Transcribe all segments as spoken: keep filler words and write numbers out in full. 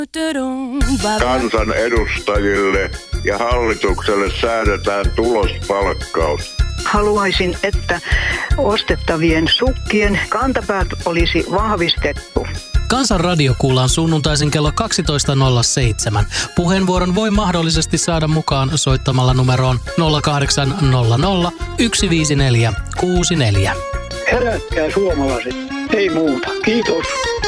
Kansan edustajille ja hallitukselle säädetään tulospalkkaus. Haluaisin, että ostettavien sukkien kantapäät olisi vahvistettu. Kansan radio kuullaan sunnuntaisin kello kaksitoista nolla seitsemän. Puheenvuoron voi mahdollisesti saada mukaan soittamalla numeroon nolla kahdeksan nolla nolla yksi viisi neljä kuusi neljä. Herätkää suomalaiset, ei muuta. Kiitos.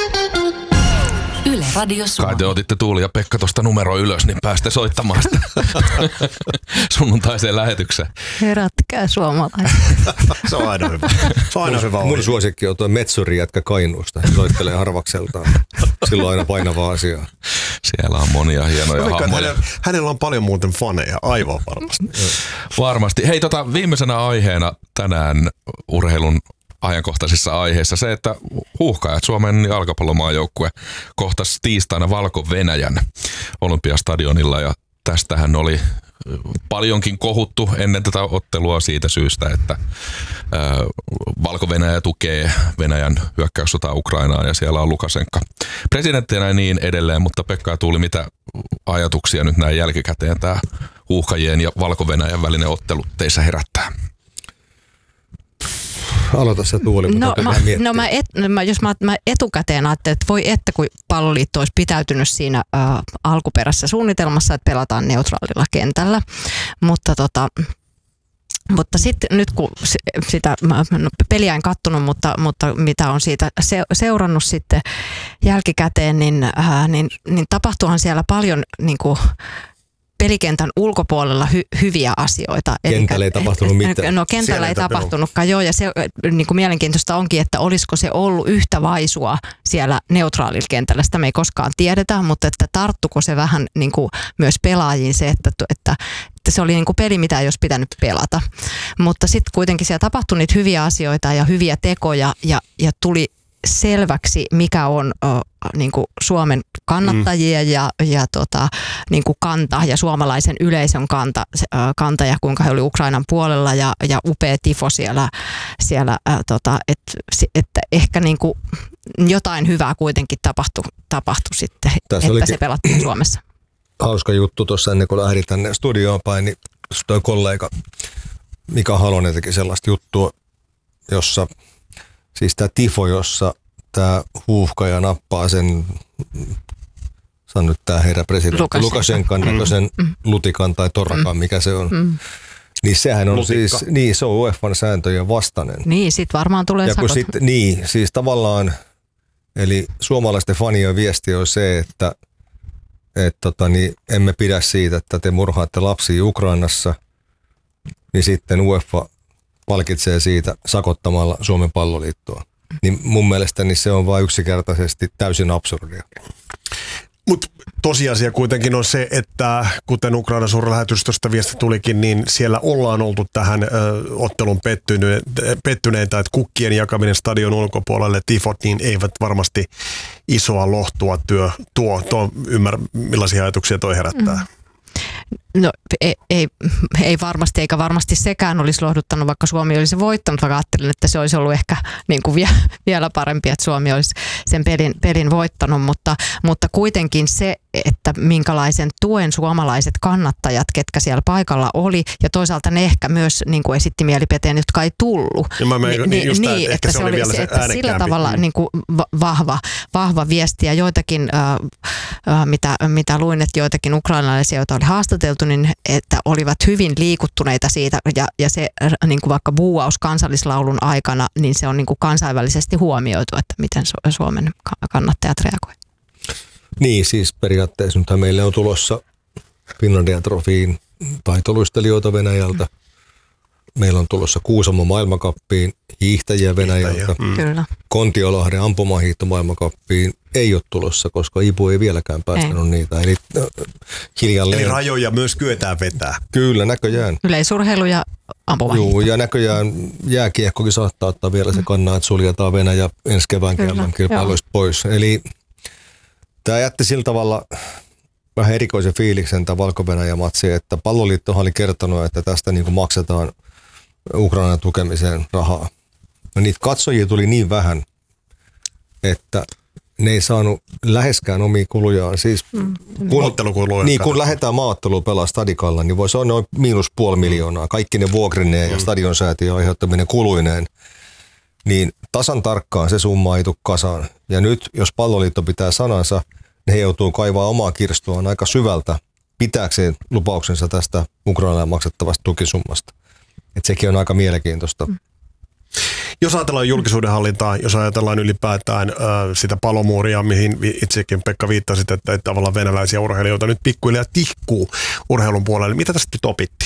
Yle Radio Suomi. Kai te otitte Tuuli ja Pekka tuosta numero ylös, niin pääsitte soittamaan sitä sunnuntaiseen lähetykseen. Herätkää suomalaiset. Se on aina hyvä. Se on aina hyvä. Mun suosikki on tuo metsuri jätkä Kainuusta. Hän soittelee harvakseltaan. Silloin aina painavaa asiaa. Siellä on monia hienoja hahmoja. Hänellä, hänellä on paljon muuten faneja, aivan varmasti. Varmasti. Hei, tota, viimeisenä aiheena tänään urheilun ajankohtaisissa aiheissa se, että Huuhkajat, Suomen jalkapallomaajoukkue, kohtasi tiistaina Valko-Venäjän Olympiastadionilla ja tästähän oli paljonkin kohuttu ennen tätä ottelua siitä syystä, että Valko-Venäjä tukee Venäjän hyökkäyssotaa Ukrainaan ja siellä on Lukašenka presidenttinä ja niin edelleen, mutta Pekka ja Tuuli, mitä ajatuksia nyt näin jälkikäteen tämä Huuhkajien ja Valko-Venäjän välinen ottelu teissä herättää? Aloita se Tuuli, mutta no, mä, no mä et, mä, jos mä, mä etukäteen ajattelin, että voi että kun Palloliitto olisi pitäytynyt siinä ä, alkuperäisessä suunnitelmassa, että pelataan neutraalilla kentällä, mutta tota, mutta sitten nyt kun sitä no, peliä en kattonut, mutta, mutta mitä on siitä se, seurannut sitten jälkikäteen, niin, ä, niin, niin tapahtuuhan siellä paljon niin kuin pelikentän ulkopuolella hy- hyviä asioita. Kentällä ei tapahtunut mitään. No kentällä siellä ei tapahtunutkaan, joo, ja se niin kuin mielenkiintoista onkin, että olisiko se ollut yhtä vaisua siellä neutraalilla kentällä. Sitä me ei koskaan tiedetä, mutta että tarttuko se vähän niin kuin myös pelaajiin se, että, että, että se oli niin kuin peli, mitä ei olisi pitänyt pelata. Mutta sitten kuitenkin siellä tapahtui niitä hyviä asioita ja hyviä tekoja ja, ja tuli selväksi, mikä on ö, niin kuin Suomen kannattajia mm. ja, ja tota, niin kuin kanta ja suomalaisen yleisön kanta, ö, kanta ja kuinka he oli Ukrainan puolella ja, ja upea tifo siellä, siellä ö, tota, että et ehkä niin kuin jotain hyvää kuitenkin tapahtui, tapahtui sitten, tässä että se pelattiin Suomessa. Hauska juttu tuossa ennen kuin lähdin tänne studioon päin, niin toi kollega Mika Halonen teki sellaista juttua, jossa siis tämä tifo, jossa tämä Huuhkaja nappaa sen, sanon nyt tämä herra presidentti, Lukašenkan näköisen mm. lutikan tai torrakan, mikä se on. Mm. Niin sehän on Lutikka. Siis, niin se on U E F A:n sääntöjen vastainen. Niin, sit varmaan tulee ja kun sakot. Sit, niin, siis tavallaan, eli suomalaisten fanien viesti on se, että et tota, niin emme pidä siitä, että te murhaatte lapsia Ukrainassa, niin sitten U E F A palkitsee siitä sakottamalla Suomen Palloliittoa. Niin mun mielestäni se on vain yksinkertaisesti täysin absurdia. Mutta tosiasia kuitenkin on se, että kuten Ukrainan suurlähetystöstä viesti tulikin, niin siellä ollaan oltu tähän ö, ottelun pettyneitä, että kukkien jakaminen stadion ulkopuolelle, tifot, niin eivät varmasti isoa lohtua työ tuo. tuo ymmärrä, millaisia ajatuksia toi herättää. Mm. No ei, ei, ei varmasti, eikä varmasti sekään olisi lohduttanut, vaikka Suomi olisi voittanut, vaikka ajattelin, että se olisi ollut ehkä niin kuin vie, vielä parempi, että Suomi olisi sen pelin, pelin voittanut, mutta, mutta kuitenkin se, että minkälaisen tuen suomalaiset kannattajat, ketkä siellä paikalla oli, ja toisaalta ne ehkä myös niin kuin esitti mielipiteen, jotka ei tullut. Mä menen, niin, niin, just niin, että, että se, se oli vielä se että sillä tavalla mm. niin kuin vahva, vahva viesti, ja joitakin, äh, mitä, mitä luin, että joitakin ukrainalaisia, joita oli haastateltu, niin että olivat hyvin liikuttuneita siitä, ja, ja se niin kuin vaikka buuaus kansallislaulun aikana, niin se on niin kuin kansainvälisesti huomioitu, että miten Suomen kannattajat reagoivat. Niin, siis periaatteessa nythän meille on tulossa Finlandia Trofiin taitoluistelijoita Venäjältä. Meillä on tulossa Kuusamo maailmankappiin hiihtäjiä Venäjältä. Mm. Kyllä. Kontiolahden ampumahiihto maailmankappiin ei ole tulossa, koska I P U ei vieläkään päästänyt ei. niitä. Eli äh, hiljalleen. Eli rajoja myös kyetään vetää. Kyllä, näköjään. Yleisurheilu ja ampumahiihto. Joo, ja näköjään jääkiekkokin saattaa ottaa vielä se kannaa, että suljetaan Venäjä ensi kevään kilpailuista pois. Eli tämä jätti sillä tavalla vähän erikoisen fiiliksen tämä Valko-Venäjä-matsi, että Palloliittohan oli kertonut, että tästä niin kuin maksetaan Ukrainan tukemiseen rahaa. No niitä katsojia tuli niin vähän, että ne ei saanut läheskään omia kulujaan. Siis Mm. kun, niin, kun lähdetään maaotteluun pelaa stadikalla, niin voi se on noin miinus puoli miljoonaa. Kaikki ne vuokrineen ja stadionsäätiön aiheuttaminen kuluineen. Niin tasan tarkkaan se summa ei tule kasaan. Ja nyt, jos Palloliitto pitää sanansa, ne joutuu kaivaa omaa kirstuaan aika syvältä pitääkseen lupauksensa tästä Ukrainalle maksettavasta tukisummasta. Et sekin on aika mielenkiintoista. Mm. Jos ajatellaan julkisuudenhallintaa, jos ajatellaan ylipäätään äh, sitä palomuuria, mihin itsekin Pekka viittasit, että, että tavallaan venäläisiä urheilijoita nyt pikkuhiljaa tihkuu urheilun puolelle. Mitä tästä nyt opittiin?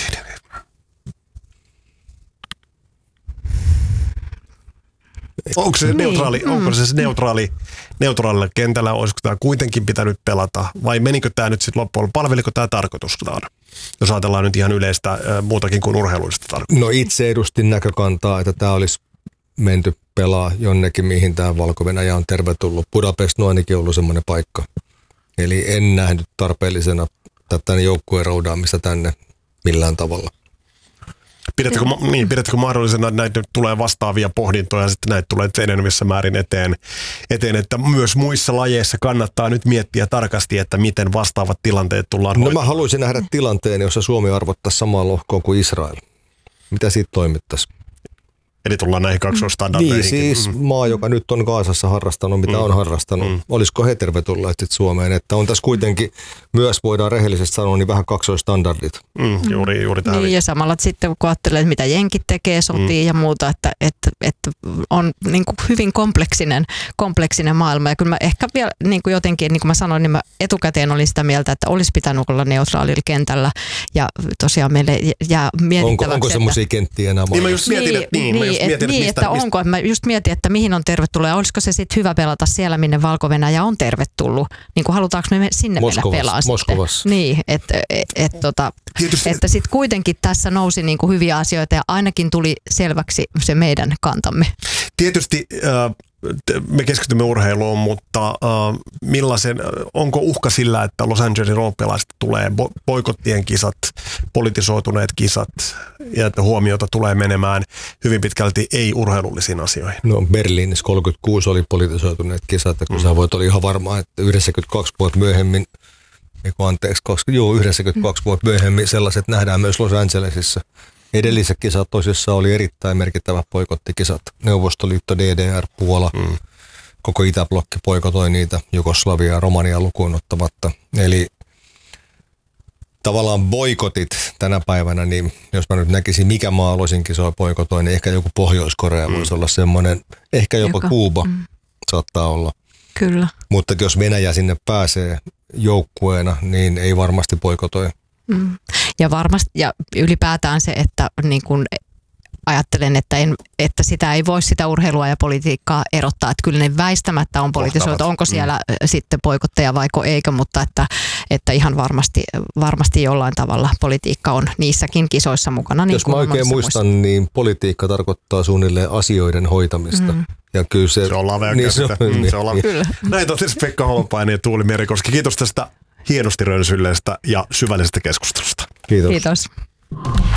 Onko se, neutraali, niin. onko se neutraali, neutraalilla kentällä, olisiko tämä kuitenkin pitänyt pelata, vai menikö tämä nyt sitten loppuun, palveliko tämä tarkoitustaan? Jos ajatellaan nyt ihan yleistä äh, muutakin kuin urheilullista tarkoitusta. No itse edustin näkökantaa, että tämä olisi menty pelaa jonnekin, mihin tämä Valko-Venäjä on tervetullut. Budapest on ainakin ollut semmoinen paikka. Eli en nähnyt tarpeellisena tätä joukkueen roudaamista tänne millään tavalla. Pidätkö, niin, pidätkö mahdollisena, että näitä tulee vastaavia pohdintoja ja sitten näitä tulee enenevissä määrin eteen, eteen, että myös muissa lajeissa kannattaa nyt miettiä tarkasti, että miten vastaavat tilanteet tullaan No hoitamaan. mä haluaisin nähdä tilanteen, jossa Suomi arvottaisi samaa lohkoa kuin Israel. Mitä siitä toimittaisi? Eli tullaan näihin kaksoistandardeihin. Niin siis mm. maa, joka nyt on Gaasassa harrastanut, mitä mm. on harrastanut. Mm. Olisiko he tervetulleet sitten Suomeen? Että on tässä kuitenkin myös, voidaan rehellisesti sanoa, niin vähän kaksoistandardit. Mm, juuri, juuri tähän. Niin, ja samalla sitten kun ajattelee, että mitä jenkit tekee, sotii mm. ja muuta, että, että, että on niin kuin hyvin kompleksinen, kompleksinen maailma. Ja kyllä mä ehkä vielä niin kuin jotenkin, niin kuin mä sanoin, niin mä etukäteen olin sitä mieltä, että olisi pitänyt olla neutraalilla kentällä. Ja tosiaan meille jää mietittäväksi. Onko, onko semmoisia kenttiä enää? Niin mä just mietin, niin, että niin, niin, mä just et, mietin, niin, että, että mistä, onko. Mä just mietin, että mihin on tervetullut ja olisiko se sitten hyvä pelata siellä, minne Valko-Venäjä on tervetullut. Niin kuin halutaanko me sinne Moskovassa, mennä pelaa Moskovassa. sitten. Niin, että et, et, tota, että sitten kuitenkin tässä nousi niin kuin hyviä asioita ja ainakin tuli selväksi se meidän kantamme. Tietysti äh, me keskitymme urheiluun, mutta äh, millaisen, onko uhka sillä, että Los Angelesin olympialaisista tulee bo- boikottien kisat, politisoituneet kisat ja että huomiota tulee menemään hyvin pitkälti ei-urheilullisiin asioihin? No Berliinissä kolmekymmentäkuusi oli politisoituneet kisat, kun mm. sä voit olla ihan varma, että yhdeksänkymmentäkaksi vuotta myöhemmin, anteeksi, joo, yhdeksänkymmentäkaksi vuotta myöhemmin sellaiset nähdään myös Los Angelesissa. Edelliset kisat tosissaan oli erittäin merkittävät boikottikisat. Neuvostoliitto, D D R, Puola, mm. koko Itäblokki boikotoi niitä, Jugoslavia ja Romania lukuun ottamatta. Eli tavallaan boikotit tänä päivänä, niin jos mä nyt näkisin, mikä maa aloisin kisoja boikotoi, niin ehkä joku Pohjois-Korea mm. voisi olla semmoinen, ehkä jopa Joka, Kuuba mm. saattaa olla. Kyllä. Mutta jos Venäjä sinne pääsee joukkueena, niin ei varmasti boikotoi. Mm. Ja varmasti, ja ylipäätään se, että niin kun ajattelen, että, en, että sitä ei voi sitä urheilua ja politiikkaa erottaa, että kyllä ne väistämättä on politisoitu, onko siellä mm. sitten boikotteja vaiko eikö, mutta että, että ihan varmasti, varmasti jollain tavalla politiikka on niissäkin kisoissa mukana. Niin Jos mä oikein muistan, muista. niin politiikka tarkoittaa suunnilleen asioiden hoitamista. Mm. Ja kyllä se, se on lavea niin se, mm, niin, se on lavea. Kyllä. Näin totesi Pekka Holopainen ja Tuuli Merikoski. Kiitos tästä hienosti rönsylleestä ja syvällisestä keskustelusta. Kiitos. Kiitos.